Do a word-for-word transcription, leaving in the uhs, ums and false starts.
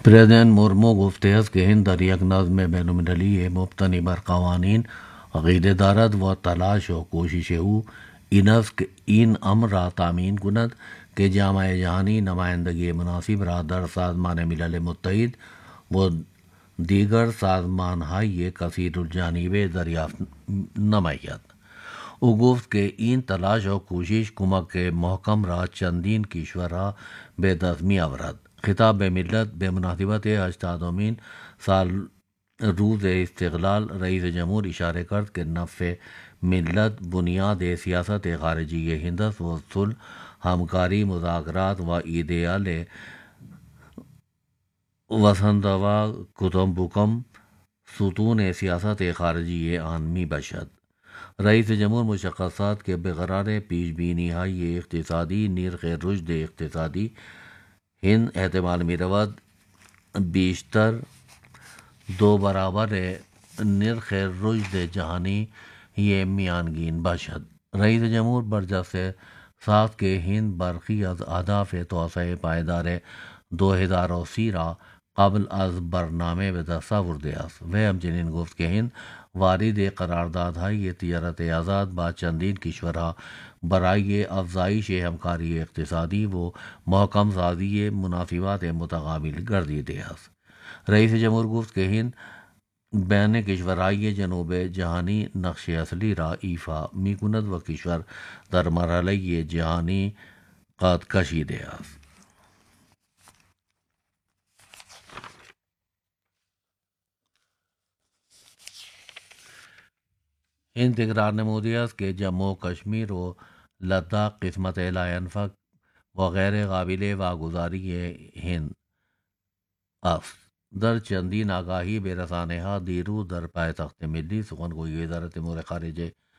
President Murmu گفته است که هند در یک نظم بین‌المللی مبتنی بر قوانین عقیده دارد و تلاش و کوشش او این است که این امر را تامین کند که جامعه جهانی نمایندگی مناسب را در سازمان ملل متحد و دیگر سازمانهای کثیر الجانبه دریافت نماید. او گفت که این تلاش و کوشش کمک محکم را چندین کشور را به دست می آورد. خطاب به ملت به مناسبت هشتادمین سال روز استقلال، رئیس جمهور اشاره کرد که نفع ملت بنیاد سیاست خارجی ہند است و صلح، همکاری، مذاکرات و ایدئال وسنتوا کتمبکم ستون سیاست خارجی آن می باشد. رئیس جمهور مشخصات که برقرار پیش بینی های اقتصادی نرخ رشد اقتصادی هند احتمال می رود بیشتر دو برابر نرخ رشد جهانی یہ میانگین باشد. رئیس جمهور برجسته ساخت که هند برخی از اهداف توسعه پایدار دو هزار و سی را قبل از برنامه به دست آورده است. و همچنین گفت که هند وارد قراردادهای تجارت آزاد با چندین کشورها برای افزایش همکاری اقتصادی و محکم سازی مناسبات متقابل گردیده است. رئیس جمهور گفت که هند بین کشورهای جنوب جهانی نقش اصلی را ایفا می کند و کشور در مرحله جهانی قد کشیده است. هند تکرار نموده است که جموں و کشمیر و لداخ قسمت لاینفک و غیر قابل واگذاری هند است. در چندین آگاهی به رسانه ها دیروز در پایتخت ملی سخنگوی وزارت امور خارجه